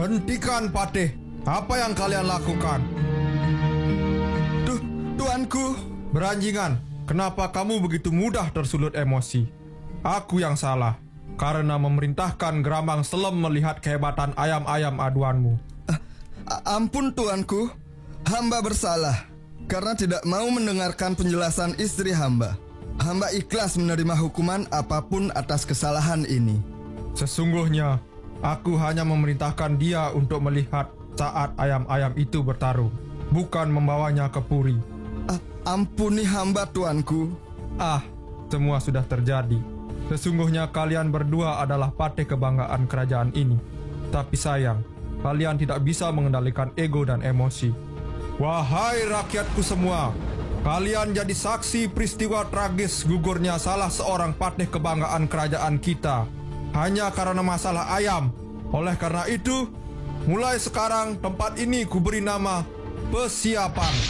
Hentikan, Patih. Apa yang kalian lakukan? Tuanku. Beranjingan, kenapa kamu begitu mudah tersulut emosi? Aku yang salah, karena memerintahkan Geramang Selem melihat kehebatan ayam-ayam aduanmu. Ampun tuanku, hamba bersalah karena tidak mau mendengarkan penjelasan istri hamba. Hamba ikhlas menerima hukuman apapun atas kesalahan ini. Sesungguhnya, aku hanya memerintahkan dia untuk melihat saat ayam-ayam itu bertarung, bukan membawanya ke puri. Ampuni hamba tuanku. Semua sudah terjadi. Sesungguhnya kalian berdua adalah patih kebanggaan kerajaan ini. Tapi sayang, kalian tidak bisa mengendalikan ego dan emosi. Wahai rakyatku semua, kalian jadi saksi peristiwa tragis gugurnya salah seorang patih kebanggaan kerajaan kita hanya karena masalah ayam. Oleh karena itu, mulai sekarang tempat ini kuberi nama Pesiapan.